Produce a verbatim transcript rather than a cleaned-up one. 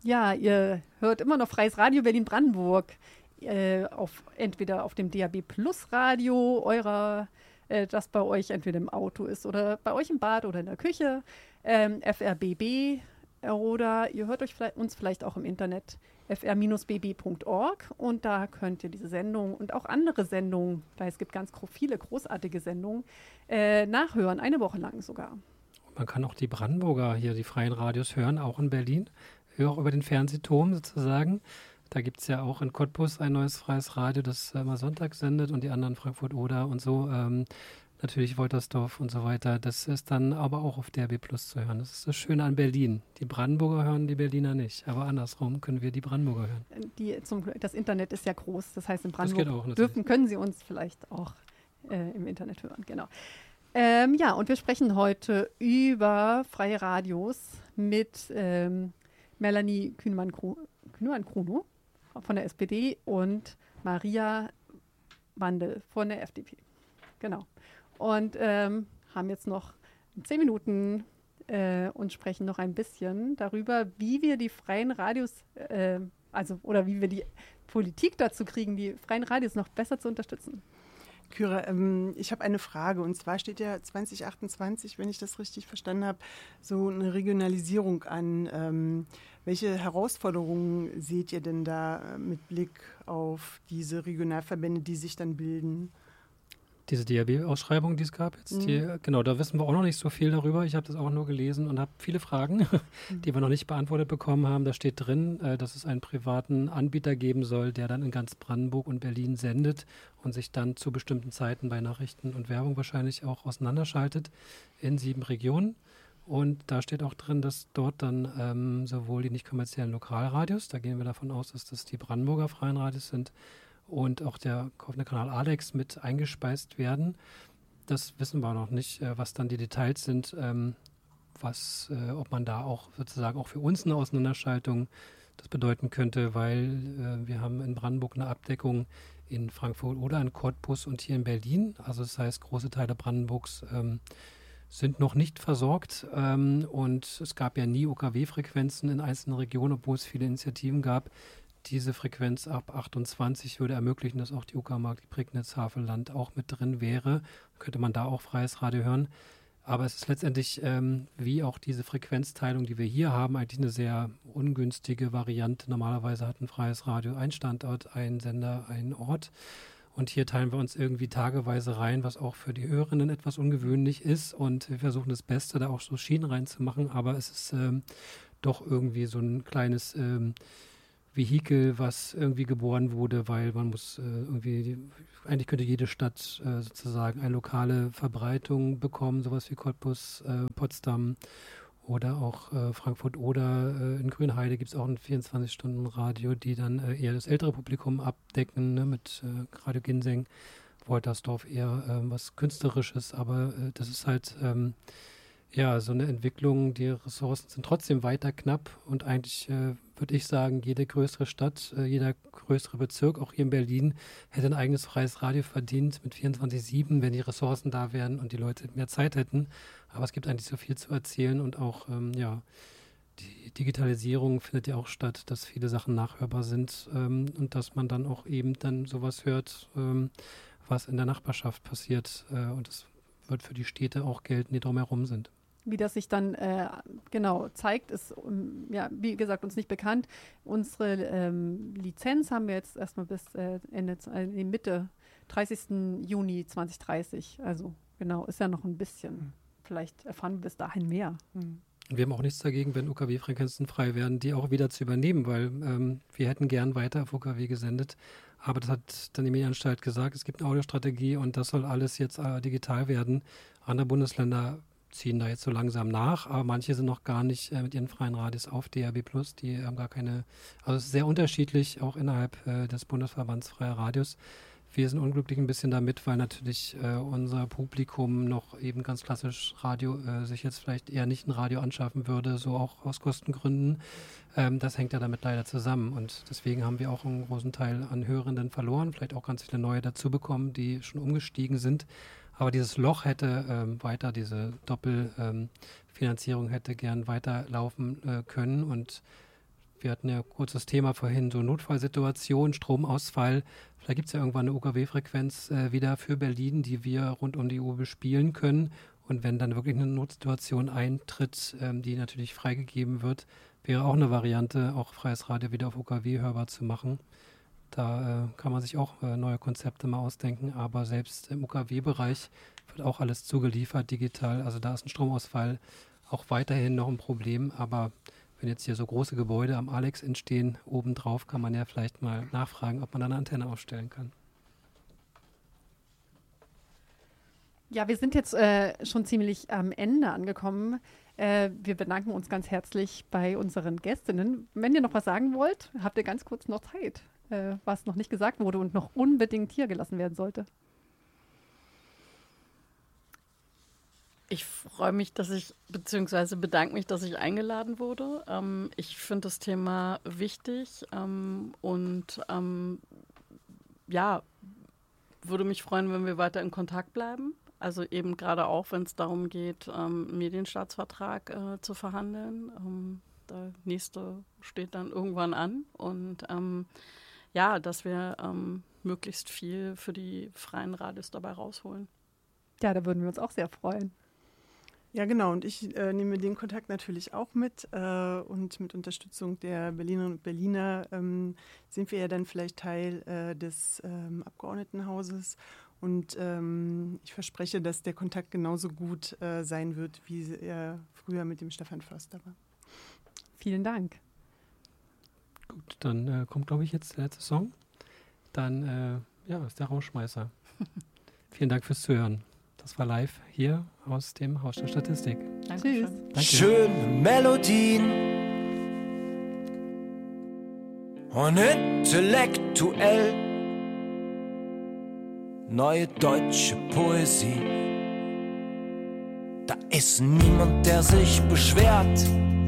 Ja, ihr hört immer noch Freies Radio Berlin-Brandenburg. Äh, auf, entweder auf dem D A B Plus Radio eurer, äh, das bei euch entweder im Auto ist oder bei euch im Bad oder in der Küche, ähm, F R B B oder ihr hört euch vielleicht, uns vielleicht auch im Internet f r b b punkt org und da könnt ihr diese Sendung und auch andere Sendungen, weil es gibt ganz gro- viele großartige Sendungen, äh, nachhören, eine Woche lang sogar. Man kann auch die Brandenburger hier, die freien Radios hören, auch in Berlin, auch über den Fernsehturm sozusagen. Da gibt es ja auch in Cottbus ein neues freies Radio, das äh, mal Sonntag sendet und die anderen Frankfurt-Oder und so. Ähm, natürlich Woltersdorf und so weiter. Das ist dann aber auch auf D A B Plus zu hören. Das ist das Schöne an Berlin. Die Brandenburger hören die Berliner nicht, aber andersrum können wir die Brandenburger hören. Die zum, das Internet ist ja groß, das heißt in Das geht Brandenburg auch, dürfen, können Sie uns vielleicht auch äh, im Internet hören, genau. Ähm, ja, und wir sprechen heute über freie Radios mit ähm, Melanie Kühnmann-Kruno von der S P D und Maria Wandel von der F D P. Genau. Und ähm, haben jetzt noch zehn Minuten äh, und sprechen noch ein bisschen darüber, wie wir die freien Radios, äh, also oder wie wir die Politik dazu kriegen, die freien Radios noch besser zu unterstützen. Kyra, ähm, ich habe eine Frage und zwar steht ja zwanzig achtundzwanzig, wenn ich das richtig verstanden habe, so eine Regionalisierung an. Ähm, welche Herausforderungen seht ihr denn da mit Blick auf diese Regionalverbände, die sich dann bilden? Diese D A B-Ausschreibung, die es gab jetzt, mhm. die, genau, da wissen wir auch noch nicht so viel darüber. Ich habe das auch nur gelesen und habe viele Fragen, mhm. die wir noch nicht beantwortet bekommen haben. Da steht drin, äh, dass es einen privaten Anbieter geben soll, der dann in ganz Brandenburg und Berlin sendet und sich dann zu bestimmten Zeiten bei Nachrichten und Werbung wahrscheinlich auch auseinanderschaltet in sieben Regionen. Und da steht auch drin, dass dort dann ähm, sowohl die nicht kommerziellen Lokalradios, da gehen wir davon aus, dass das die Brandenburger freien Radios sind, und auch der offene Kanal Alex mit eingespeist werden. Das wissen wir noch nicht, äh, was dann die Details sind, ähm, was, äh, ob man da auch sozusagen auch für uns eine Auseinanderschaltung das bedeuten könnte, weil äh, wir haben in Brandenburg eine Abdeckung in Frankfurt oder in Cottbus und hier in Berlin. Also das heißt, große Teile Brandenburgs ähm, sind noch nicht versorgt ähm, und es gab ja nie U K W-Frequenzen in einzelnen Regionen, obwohl es viele Initiativen gab. Diese Frequenz ab achtundzwanzig würde ermöglichen, dass auch die Uckermark, die Prignitz, Havelland auch mit drin wäre. Könnte man da auch freies Radio hören. Aber es ist letztendlich, ähm, wie auch diese Frequenzteilung, die wir hier haben, eigentlich eine sehr ungünstige Variante. Normalerweise hat ein freies Radio einen Standort, einen Sender, einen Ort. Und hier teilen wir uns irgendwie tageweise rein, was auch für die Hörerinnen etwas ungewöhnlich ist. Und wir versuchen das Beste, da auch so Schienen reinzumachen. Aber es ist ähm, doch irgendwie so ein kleines ähm, Vehikel, was irgendwie geboren wurde, weil man muss äh, irgendwie, eigentlich könnte jede Stadt äh, sozusagen eine lokale Verbreitung bekommen, sowas wie Cottbus, äh, Potsdam oder auch äh, Frankfurt oder äh, in Grünheide gibt es auch ein vierundzwanzig-Stunden-Radio, die dann äh, eher das ältere Publikum abdecken, ne, mit äh, Radio Ginseng, Woltersdorf eher äh, was Künstlerisches, aber äh, das ist halt ähm, ja, so eine Entwicklung, die Ressourcen sind trotzdem weiter knapp und eigentlich äh, würde ich sagen, jede größere Stadt, äh, jeder größere Bezirk, auch hier in Berlin, hätte ein eigenes freies Radio verdient mit vierundzwanzig sieben, wenn die Ressourcen da wären und die Leute mehr Zeit hätten. Aber es gibt eigentlich so viel zu erzählen und auch, ähm, ja, die Digitalisierung findet ja auch statt, dass viele Sachen nachhörbar sind ähm, und dass man dann auch eben dann sowas hört, ähm, was in der Nachbarschaft passiert äh, und das wird für die Städte auch gelten, die drumherum sind. Wie das sich dann äh, genau zeigt, ist, um, ja, wie gesagt, uns nicht bekannt. Unsere ähm, Lizenz haben wir jetzt erstmal bis äh, Ende, äh, Mitte dreißigsten Juni zweitausenddreißig. Also genau, ist ja noch ein bisschen. Mhm. Vielleicht erfahren wir bis dahin mehr. Mhm. Wir haben auch nichts dagegen, wenn U K W-Frequenzen frei werden, die auch wieder zu übernehmen, weil ähm, wir hätten gern weiter auf U K W gesendet. Aber das hat dann die Medienanstalt gesagt, es gibt eine Audiostrategie und das soll alles jetzt äh, digital werden. Andere Bundesländer ziehen da jetzt so langsam nach, aber manche sind noch gar nicht äh, mit ihren freien Radios auf D A B Plus, die haben gar keine, also es ist sehr unterschiedlich, auch innerhalb äh, des Bundesverbands freier Radios. Wir sind unglücklich ein bisschen damit, weil natürlich äh, unser Publikum noch eben ganz klassisch Radio äh, sich jetzt vielleicht eher nicht ein Radio anschaffen würde, so auch aus Kostengründen. Ähm, das hängt ja damit leider zusammen und deswegen haben wir auch einen großen Teil an Hörenden verloren, vielleicht auch ganz viele neue dazu bekommen, die schon umgestiegen sind. Aber dieses Loch hätte ähm, weiter, diese Doppelfinanzierung ähm, hätte gern weiterlaufen äh, können und wir hatten ja kurz das Thema vorhin, so Notfallsituation, Stromausfall. Vielleicht gibt es ja irgendwann eine U K W-Frequenz äh, wieder für Berlin, die wir rund um die Uhr bespielen können. Und wenn dann wirklich eine Notsituation eintritt, ähm, die natürlich freigegeben wird, wäre auch eine Variante, auch freies Radio wieder auf U K W hörbar zu machen. Da äh, kann man sich auch äh, neue Konzepte mal ausdenken, aber selbst im U K W-Bereich wird auch alles zugeliefert digital. Also da ist ein Stromausfall auch weiterhin noch ein Problem, aber wenn jetzt hier so große Gebäude am Alex entstehen, obendrauf kann man ja vielleicht mal nachfragen, ob man da eine Antenne aufstellen kann. Ja, wir sind jetzt äh, schon ziemlich am Ende angekommen. Äh, wir bedanken uns ganz herzlich bei unseren Gästinnen. Wenn ihr noch was sagen wollt, habt ihr ganz kurz noch Zeit, äh, was noch nicht gesagt wurde und noch unbedingt hier gelassen werden sollte. Ich freue mich, dass ich, beziehungsweise bedanke mich, dass ich eingeladen wurde. Ähm, ich finde das Thema wichtig ähm, und ähm, ja, würde mich freuen, wenn wir weiter in Kontakt bleiben. Also eben gerade auch, wenn es darum geht, ähm, Medienstaatsvertrag äh, zu verhandeln. Ähm, der nächste steht dann irgendwann an und ähm, ja, dass wir ähm, möglichst viel für die freien Radios dabei rausholen. Ja, da würden wir uns auch sehr freuen. Ja, genau. Und ich äh, nehme den Kontakt natürlich auch mit. Äh, und mit Unterstützung der Berlinerinnen und Berliner ähm, sind wir ja dann vielleicht Teil äh, des ähm, Abgeordnetenhauses. Und ähm, ich verspreche, dass der Kontakt genauso gut äh, sein wird, wie er früher mit dem Stefan Förster war. Vielen Dank. Gut, dann äh, kommt, glaube ich, jetzt der letzte Song. Dann äh, ja, ist der Rausschmeißer. Vielen Dank fürs Zuhören. Das war live hier aus dem Haus der Statistik. Tschüss. Danke. Schöne Melodien und intellektuell neue deutsche Poesie. Da ist niemand, der sich beschwert.